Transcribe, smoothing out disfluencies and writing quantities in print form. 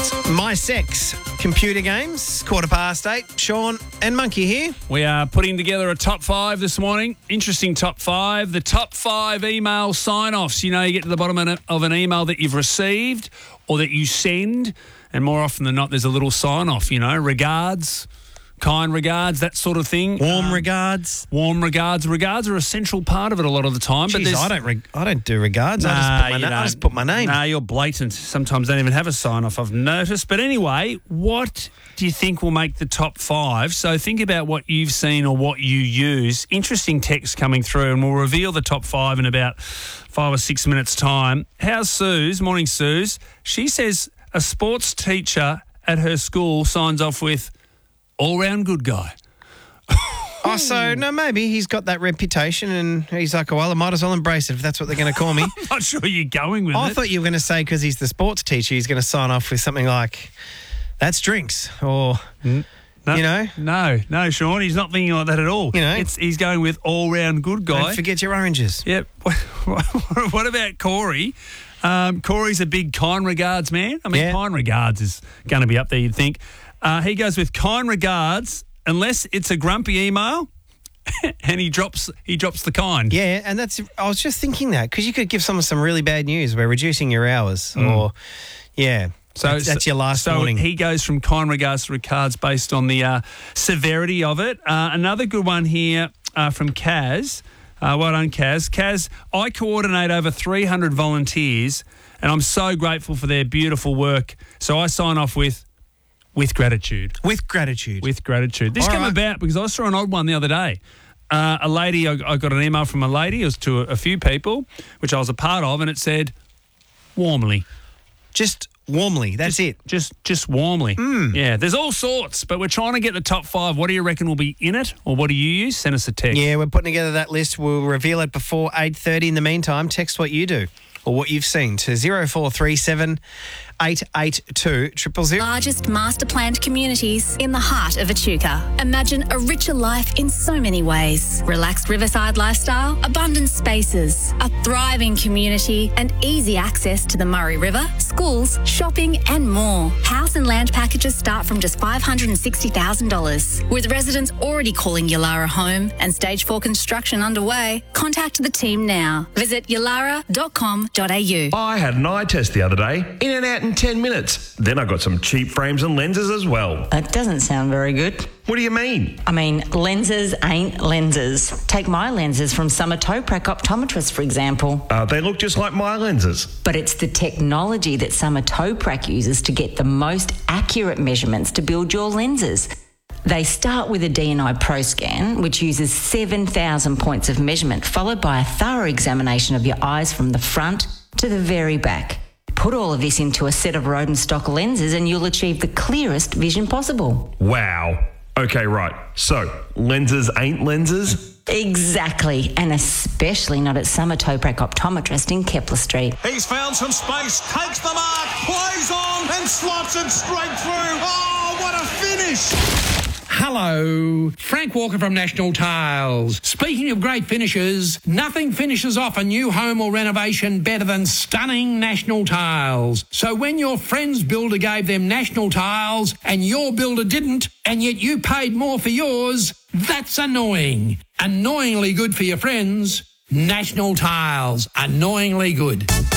My Sex computer games, 8:15. Sean and Monkey here. We are putting together a top 5 this morning. Interesting top 5. The top 5 email sign-offs. You know, you get to the bottom of an email that you've received or that you send, and more often than not, there's a little sign-off, you know, regards, kind regards, that sort of thing. Warm regards. Warm regards. Regards are a central part of it a lot of the time. Jeez, but I don't do regards. I just put my name. Nah, you're blatant. Sometimes don't even have a sign-off, I've noticed. But anyway, what do you think will make the top 5? So think about what you've seen or what you use. Interesting text coming through, and we'll reveal the top 5 in about 5 or 6 minutes' time. How's Suze? Morning, Suze. She says a sports teacher at her school signs off with all-round good guy. Oh, so, no, maybe he's got that reputation and he's like, oh, well, I might as well embrace it if that's what they're going to call me. I'm not sure you're going with it. I thought you were going to say because he's the sports teacher, he's going to sign off with something like, that's drinks, or, you know. No, Sean, he's not thinking like that at all. You know. He's going with all-round good guy. Don't forget your oranges. Yep. What about Corey? Corey's a big kind regards man. I mean, kind regards is going to be up there, you'd think. He goes with kind regards, unless it's a grumpy email, and he drops the kind. Yeah, and I was just thinking that, because you could give someone some really bad news. We're reducing your hours, or, So that's your last warning. So he goes from kind regards to regards based on the severity of it. Another good one here from Kaz. Well done, Kaz. Kaz, I coordinate over 300 volunteers, and I'm so grateful for their beautiful work. So I sign off with gratitude. With gratitude. With gratitude. This came about because I saw an odd one the other day. A lady, I got an email from a lady, it was to a few people, which I was a part of, and it said, warmly. Just warmly, that's it. Just warmly. Yeah, there's all sorts, but we're trying to get the top 5. What do you reckon will be in it, or what do you use? Send us a text. Yeah, we're putting together that list. We'll reveal it before 8:30. In the meantime, text what you do or what you've seen to 0437 882 000. Largest master planned communities in the heart of Echuca. Imagine a richer life in so many ways. Relaxed riverside lifestyle, abundant spaces, a thriving community, and easy access to the Murray River, schools, shopping, and more. House and land packages start from just $560,000. With residents already calling Yalara home and stage 4 construction underway, contact the team now. Visit yalara.com.au. I had an eye test the other day, in and out in 10 minutes. Then I got some cheap frames and lenses as well. That doesn't sound very good. What do you mean? I mean, lenses ain't lenses. Take my lenses from Summer Toprak Optometrist, for example. They look just like my lenses. But it's the technology that Summer Toprak uses to get the most accurate measurements to build your lenses. They start with a DNI Pro Scan, which uses 7,000 points of measurement, followed by a thorough examination of your eyes from the front to the very back. Put all of this into a set of Rodenstock lenses and you'll achieve the clearest vision possible. Wow. Okay, right. So, lenses ain't lenses? Exactly, and especially not at Summer Toprak Optometrist in Kepler Street. He's found some space, takes the mark, plays on and slots it straight through. Oh, what a finish! Hello, Frank Walker from National Tiles. Speaking of great finishes, nothing finishes off a new home or renovation better than stunning National Tiles. So when your friend's builder gave them National Tiles and your builder didn't, and yet you paid more for yours, that's annoying. Annoyingly good for your friends. National Tiles, annoyingly good.